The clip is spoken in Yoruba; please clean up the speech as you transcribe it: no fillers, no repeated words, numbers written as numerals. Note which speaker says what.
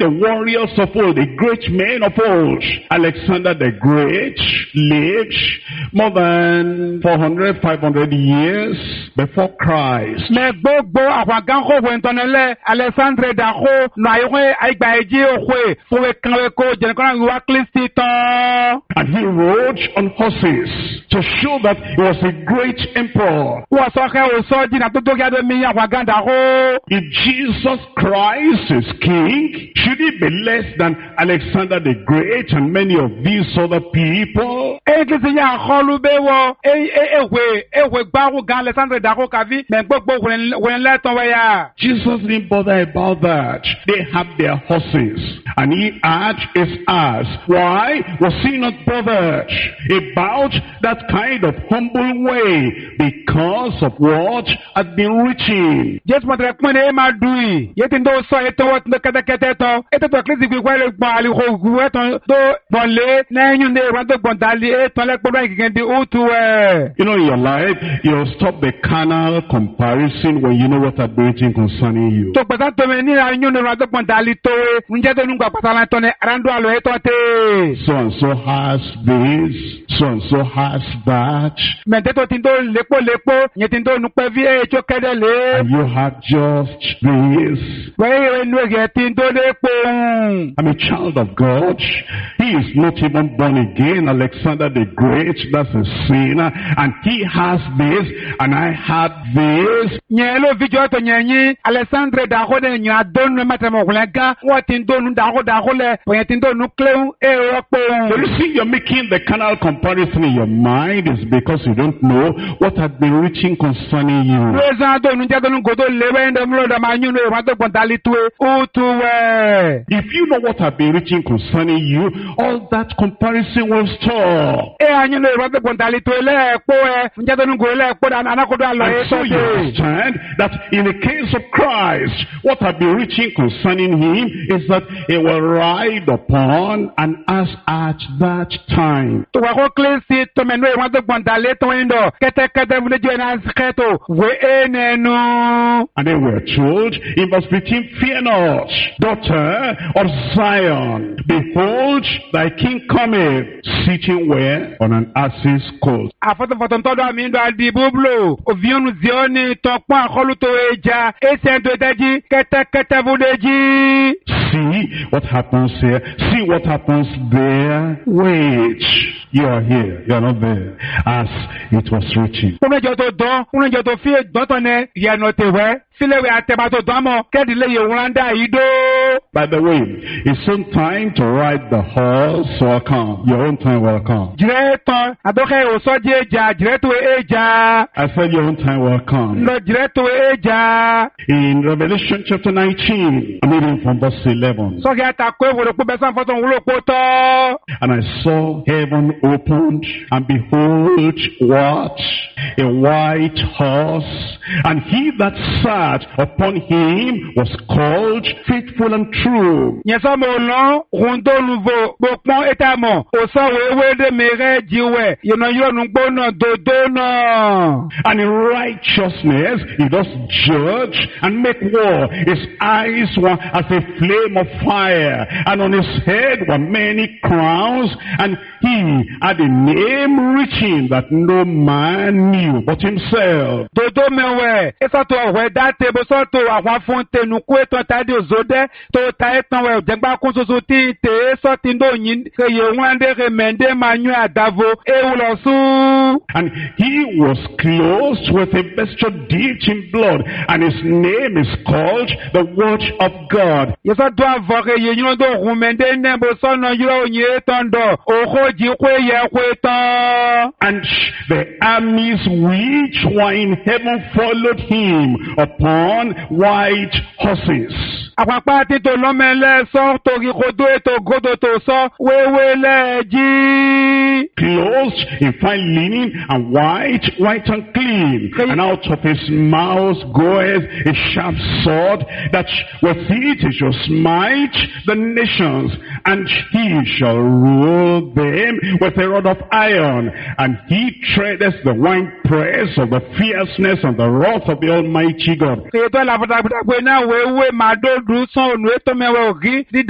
Speaker 1: the warriors of old, the great men of old. Alexander the Great lived more than 400, 500 years before Christ.
Speaker 2: Mais gbogbo àwọn aganko wẹ̀ntọ́nẹ́lẹ̀ Alexandre Dako nà ayé àìgbà ẹ̀jí òkwe fòwe kanwe kó jẹ̀nìkan ìwà Kristi tán.
Speaker 1: And he rode on horses to show that he was a great emperor.
Speaker 2: Wọ́n sọ kẹ́ o sọ jìnnà tó tó kí adé mi àwọn agan Dako.
Speaker 1: If Jesus Christ is king, should he be less than Alexander the Great and many of these other people?
Speaker 2: Èyí kìí ṣe yà àkọlù bẹ́ẹ̀ wọ èwè gbáwó gan Alexandre Dako kàbí mẹ́ gbogbo wẹ̀nlẹ́tọ̀ wẹ̀yà.
Speaker 1: Jesus didn't bother about that. They have their horses and he had his ass. Why was he not bothered about that kind of humble way? Because of what had been written.
Speaker 2: Jésù mọ̀tẹ̀lẹ̀ pín ní ẹ̀ máa dùn yìí. Yé ti ń tó sọ ètò wọ́n ti ń kẹ́tẹ́kẹ́tẹ́ tán. Ètò tó kírísì gbígbọ́ ẹ̀ gbọ́n àlùkò ògùn ẹ̀tàn tó gbọ̀n lé lẹ́yìn ní ìwọ́n tó gbọ̀n dálé ètò lẹ́gbọ́dọ̀ ìkíkẹ́ di òtù ẹ̀.
Speaker 1: You know, in your life, you'll stop the carnal comparison when you know what had been written concerning you.
Speaker 2: Tó pẹ̀sán tó mi ní àyún ní ìwọ́n tó gbọ̀n dálé tó ẹ̀ ǹjẹ́ tó nígbà pàtàkì tó ní àrándó àlọ́ ètò tẹ̀.
Speaker 1: So and so has this, so and so has that.
Speaker 2: Mẹ̀tẹ́ tó ti ń tó lépo yẹn ti ń tó nupẹ́ bí ètò kẹ́dẹ̀ lé.
Speaker 1: And you have just this.
Speaker 2: Wẹ́ẹ́ inú ẹ̀gẹ́ ti ń tó lépo.
Speaker 1: I'm a child of God. He is not even born again. Alexander the Great, that's a sinner. And he has this, and I had this.
Speaker 2: Nyɛ lo video to nyɛnyi Alexandre Dako de nyɛ adonu matɛmɛ wulɛ gan wɔ ti donu Dako lɛ wɔ ti donu klewu
Speaker 1: So
Speaker 2: kpɛwu.
Speaker 1: you see, you're making the carnal comparison in your mind is because you don't know what had been written concerning you.
Speaker 2: Lóòzán donu jẹ́ donu godo lewé ndé múlò dama nyunu ìwọ́n tó gbọ̀n dali tuwe utu wẹ̀.
Speaker 1: If you know what had been written concerning you, all that comparison will stop.
Speaker 2: Anyunu ìwọ́n tó gbọ̀n dali tuwe lẹ́ẹ̀kpó ẹ̀ njẹ́ donu go lẹ́ẹ̀kpó dà anakodo alọ
Speaker 1: And
Speaker 2: yẹ
Speaker 1: so you understand that in the case of Christ, what had been written concerning him is that he will ride upon an ass at that time.
Speaker 2: Tuwa ko Kristi tɔmɛnu ìwọ́n tó gbọ̀n dali tó ń dọ̀ kẹ́tẹ́kẹ́tẹ́ wúlé jẹ́ náà kẹ́tò wé ẹnẹnu.
Speaker 1: And then we're told in verse 15, fear not, daughter of Zion. Behold, thy king cometh, sitting where? On an ass's colt.
Speaker 2: Afɔtɔfɔtɔ ntɔdɔ ami do adi bublo ovionu zioni tɔkpɔn akɔluto eja esen to edaji kɛtɛkɛtɛ budeji.
Speaker 1: See what happens here. See what happens there. Wait. You are here. You are not there. As it was written.
Speaker 2: Kúnlẹ̀jọ tó dán, kúnlẹ̀jọ tó fi dọ́tọ̀ nẹ yẹnu tèwẹ́. Sílẹ̀wé àtẹ̀bàtò dánmọ̀ kẹ́dìlẹ̀ yòówùrán yìí dó.
Speaker 1: By the way, it's some time to ride the horse will come. Your own time will come.
Speaker 2: Jìrẹ́ tán, àdókẹ́ òsọ́jì èjà, jìrẹ́ tó èjà.
Speaker 1: I said your own time will come.
Speaker 2: Lọ jìrẹ́ tó èjà.
Speaker 1: In Revelation chapter 19, I'm reading from verse 11.
Speaker 2: Sọ́kì àtàkùn èwòrò pé bẹ́sán fọ́tọ̀ wúlò pó tọ́.
Speaker 1: And I saw heaven opened, and behold, what? A white horse, and he that sat upon him was called Faithful and True.
Speaker 2: Nyɛsɔ mo lɔn kundoluvo gbɔkpɔn etamɔ osɔwewe de mere jiwɛ yenɔyɔnu gbɔnɔ dodo nɔ.
Speaker 1: And in righteousness he does judge and make war. His eyes were as a flame of fire, and on his head were many crowns, and he had a name written that no man knew but himself.
Speaker 2: Dodo mɛwɛ esɔtɔ ɔwɛ date bosɔtɔ àwọn afɔntɛnuku etɔ ta di ozodɛ tó ta etɔn wɛ jɛgba kun soso ti te esɔti ndo yin keye wọn de remende ma nyɔ adavo ewulɔsu.
Speaker 1: And he was clothed with a vesture dipped in blood, and his name is called the Word of God.
Speaker 2: Yesɔtɔ avɔ keye nyɔ do remende ne bosɔnɔ yɔrɔ onye etɔn dɔ oxo dzi koe yɛ koe tɔn.
Speaker 1: And the armies which were in heaven followed him upon white horses.
Speaker 2: Àpapá títò lọ́mẹ́lẹ́ sọ torí kodo ètò godo tó sọ wéwé lẹ́ẹ̀jí.
Speaker 1: Clothed in fine linen and white and clean. And out of his mouth goeth a sharp sword, that with it he shall smite the nations, and he shall rule them with a rod of iron, and he treadeth the winepress of the fierceness and the wrath of the Almighty God.
Speaker 2: Ètò ìlàbọ̀dàgbọ̀dàgbọ̀ náà wéwé màdó dùn sàn ònú ètò mẹ́wàá ògì dídá.